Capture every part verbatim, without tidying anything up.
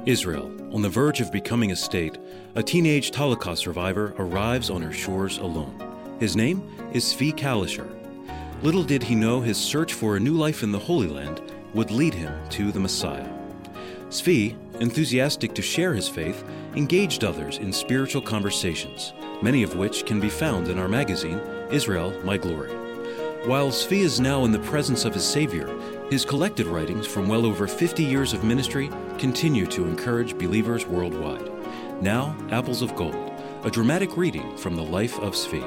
Israel, on the verge of becoming a state, a teenage Holocaust survivor arrives on her shores alone. His name is Zvi Kalisher. Little did he know his search for a new life in the Holy Land would lead him to the Messiah. Zvi, enthusiastic to share his faith, engaged others in spiritual conversations, many of which can be found in our magazine, Israel, My Glory. While Zvi is now in the presence of his Savior, his collected writings from well over fifty years of ministry continue to encourage believers worldwide. Now, Apples of Gold, a dramatic reading from the life of Zvi.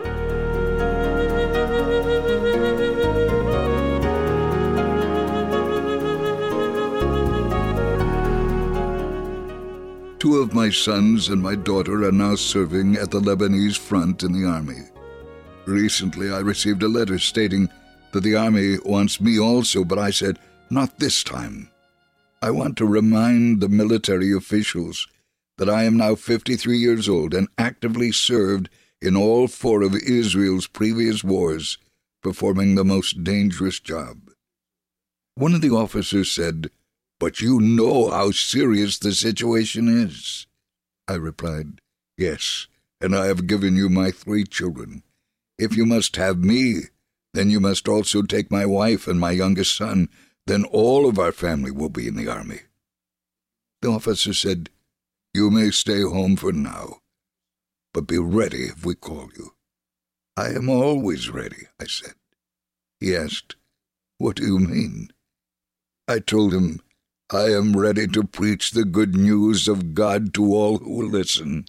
Two of my sons and my daughter are now serving at the Lebanese front in the army. Recently, I received a letter stating that the army wants me also, but I said, not this time. I want to remind the military officials that I am now fifty-three years old and actively served in all four of Israel's previous wars, performing the most dangerous job. One of the officers said, "But you know how serious the situation is." I replied, "Yes, and I have given you my three children. If you must have me, then you must also take my wife and my youngest son. Then all of our family will be in the army." The officer said, "You may stay home for now, but be ready if we call you." "I am always ready," I said. He asked, "What do you mean?" I told him, "I am ready to preach the good news of God to all who will listen."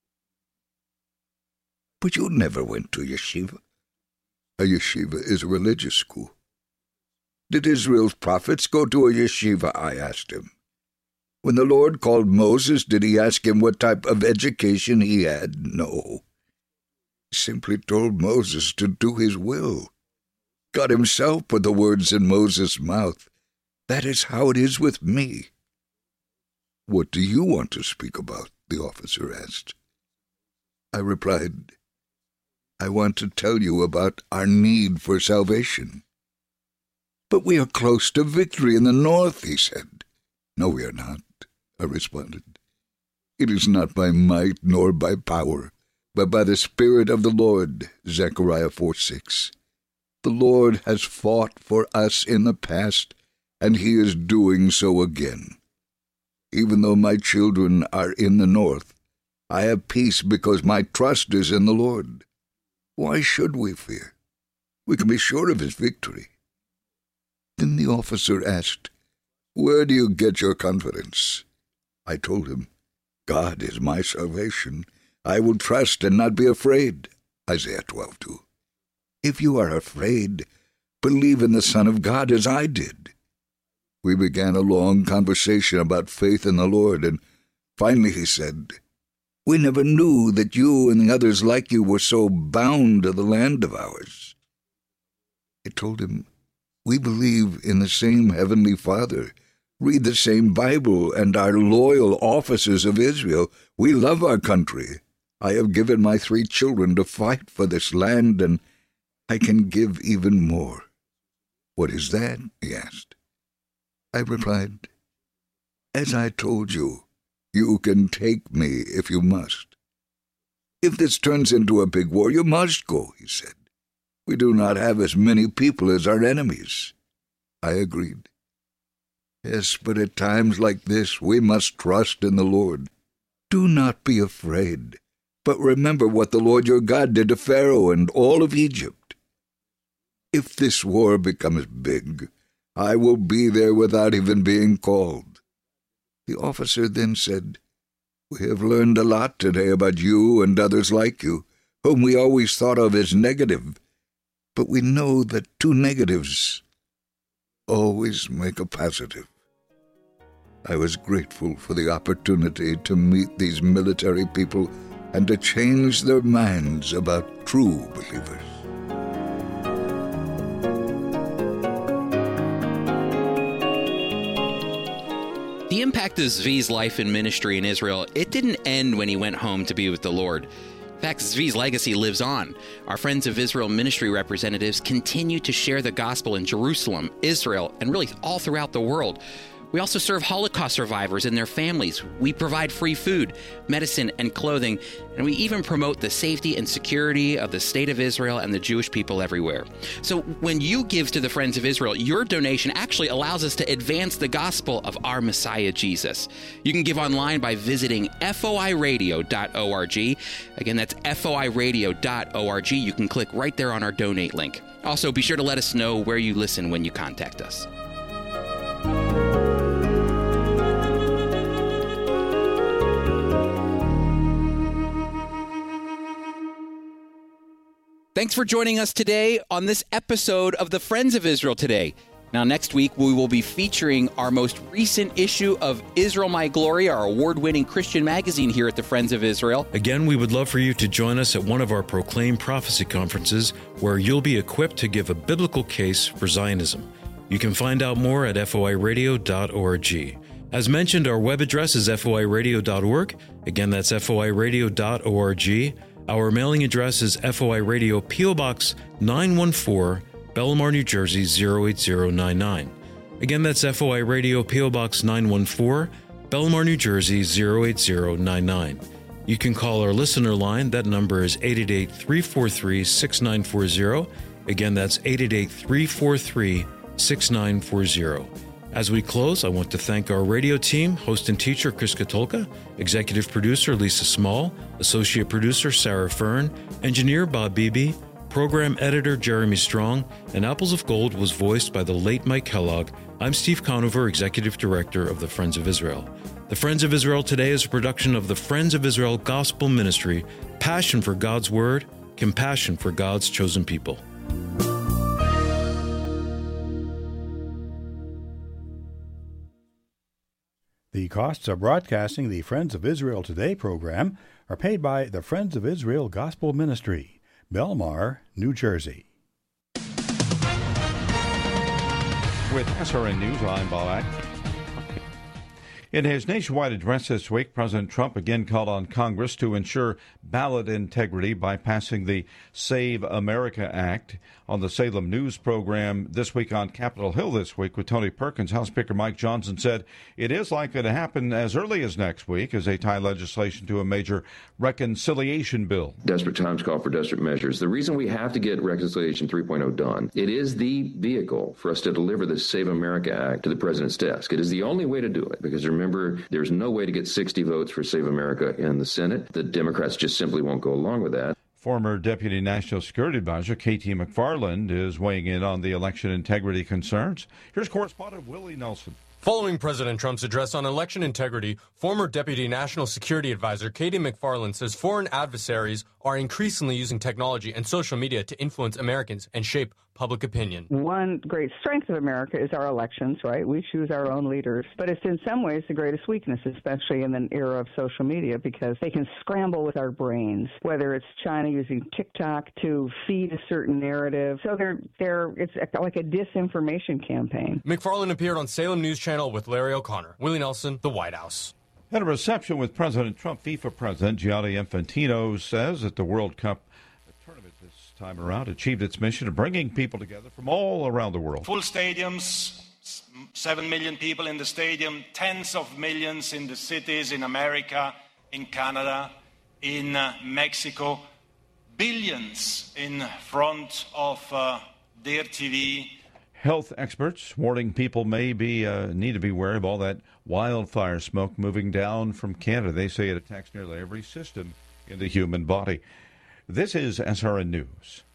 "But you never went to yeshiva." "A yeshiva is a religious school." "Did Israel's prophets go to a yeshiva?" I asked him. "When the Lord called Moses, did he ask him what type of education he had?" "No. He simply told Moses to do his will. God himself put the words in Moses' mouth. That is how it is with me." "What do you want to speak about?" the officer asked. I replied, "I want to tell you about our need for salvation." "But we are close to victory in the north," he said. "No, we are not," I responded. "It is not by might nor by power, but by the Spirit of the Lord," Zechariah four six. "The Lord has fought for us in the past, and he is doing so again. Even though my children are in the north, I have peace because my trust is in the Lord. Why should we fear? We can be sure of his victory." Then the officer asked, "Where do you get your confidence?" I told him, "God is my salvation. I will trust and not be afraid." Isaiah twelve two. "If you are afraid, believe in the Son of God as I did." We began a long conversation about faith in the Lord, and finally he said, "We never knew that you and the others like you were so bound to the land of ours." I told him, "We believe in the same Heavenly Father, read the same Bible, and are loyal officers of Israel. We love our country. I have given my three children to fight for this land, and I can give even more." "What is that?" he asked. I replied, "As I told you, you can take me if you must." "If this turns into a big war, you must go," he said. "We do not have as many people as our enemies." I agreed. "Yes, but at times like this, we must trust in the Lord. Do not be afraid, but remember what the Lord your God did to Pharaoh and all of Egypt. If this war becomes big, I will be there without even being called." The officer then said, "We have learned a lot today about you and others like you, whom we always thought of as negative, but we know that two negatives always make a positive." I was grateful for the opportunity to meet these military people and to change their minds about true believers. The impact of Zvi's life and ministry in Israel, it didn't end when he went home to be with the Lord. In fact, Zvi's legacy lives on. Our Friends of Israel ministry representatives continue to share the gospel in Jerusalem, Israel, and really all throughout the world. We also serve Holocaust survivors and their families. We provide free food, medicine, and clothing, and we even promote the safety and security of the State of Israel and the Jewish people everywhere. So when you give to the Friends of Israel, your donation actually allows us to advance the gospel of our Messiah, Jesus. You can give online by visiting F O I radio dot org. Again, that's F O I radio dot org. You can click right there on our donate link. Also, be sure to let us know where you listen when you contact us. Thanks for joining us today on this episode of the Friends of Israel Today. Now, next week, we will be featuring our most recent issue of Israel My Glory, our award-winning Christian magazine here at the Friends of Israel. Again, we would love for you to join us at one of our Proclaim Prophecy conferences, where you'll be equipped to give a biblical case for Zionism. You can find out more at F O I radio dot org. As mentioned, our web address is F O I radio dot org. Again, that's F O I radio dot org. Our mailing address is F O I Radio, P O. Box nine one four, Belmar, New Jersey zero eight zero nine nine. Again, that's F O I Radio, P O. Box nine one four, Belmar, New Jersey zero eight zero nine nine. You can call our listener line. That number is eight eight eight, three four three, six nine four zero. Again, that's eight eight eight, three four three, six nine four zero. As we close, I want to thank our radio team, host and teacher Chris Katolka, executive producer Lisa Small, associate producer Sarah Fern, engineer Bob Beebe, program editor Jeremy Strong, and Apples of Gold was voiced by the late Mike Kellogg. I'm Steve Conover, executive director of the Friends of Israel. The Friends of Israel Today is a production of the Friends of Israel Gospel Ministry, passion for God's Word, compassion for God's chosen people. The costs of broadcasting the Friends of Israel Today program are paid by the Friends of Israel Gospel Ministry, Belmar, New Jersey. With S R N News, I'm Bob Ack. In his nationwide address this week, President Trump again called on Congress to ensure ballot integrity by passing the Save America Act. On the Salem News program this week on Capitol Hill this week with Tony Perkins, House Speaker Mike Johnson said it is likely to happen as early as next week as they tie legislation to a major reconciliation bill. Desperate times call for desperate measures. The reason we have to get Reconciliation three point oh done, it is the vehicle for us to deliver the Save America Act to the president's desk. It is the only way to do it, because remember, there's no way to get sixty votes for Save America in the Senate. The Democrats just simply won't go along with that. Former Deputy National Security Advisor K T McFarland is weighing in on the election integrity concerns. Here's correspondent Willie Nelson. Following President Trump's address on election integrity, former Deputy National Security Advisor Katie McFarland says foreign adversaries are increasingly using technology and social media to influence Americans and shape public opinion. One great strength of America is our elections, right? We choose our own leaders. But it's in some ways the greatest weakness, especially in an era of social media, because they can scramble with our brains, whether it's China using TikTok to feed a certain narrative. So they're, they're, it's like a disinformation campaign. McFarland appeared on Salem News Channel with Larry O'Connor. Willie Nelson, The White House. At a reception with President Trump, FIFA President Gianni Infantino says that the World Cup tournament this time around achieved its mission of bringing people together from all around the world. Full stadiums, seven million people in the stadium, tens of millions in the cities in America, in Canada, in uh, Mexico, billions in front of uh, their T V. Health experts warning people may be uh, need to be wary of all that wildfire smoke moving down from Canada. They say it attacks nearly every system in the human body. This is S R N News.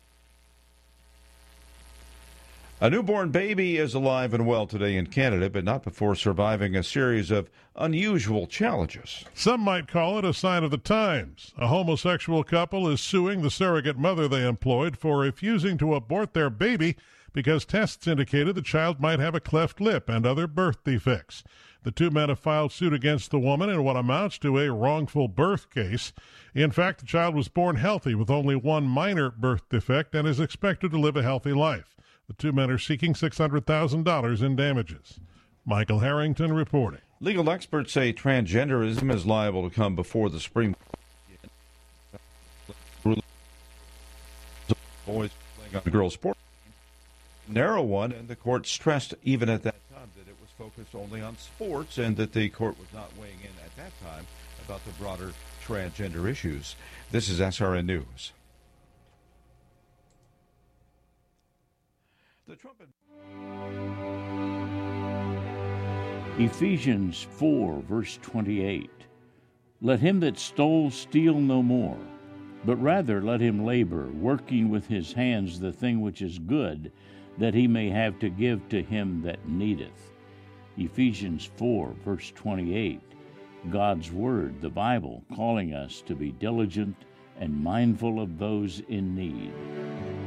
A newborn baby is alive and well today in Canada, but not before surviving a series of unusual challenges. Some might call it a sign of the times. A homosexual couple is suing the surrogate mother they employed for refusing to abort their baby because tests indicated the child might have a cleft lip and other birth defects. The two men have filed suit against the woman in what amounts to a wrongful birth case. In fact, the child was born healthy with only one minor birth defect and is expected to live a healthy life. The two men are seeking six hundred thousand dollars in damages. Michael Harrington reporting. Legal experts say transgenderism is liable to come before the Supreme Court. Boys playing on a girls' sport. Narrow one, and the court stressed even at that time that it was focused only on sports and that the court was not weighing in at that time about the broader transgender issues. This is S R N News. The Trump Ephesians four, verse twenty-eight. Let him that stole steal no more, but rather let him labor, working with his hands the thing which is good, that he may have to give to him that needeth. Ephesians four, verse twenty-eight. God's Word, the Bible, calling us to be diligent and mindful of those in need.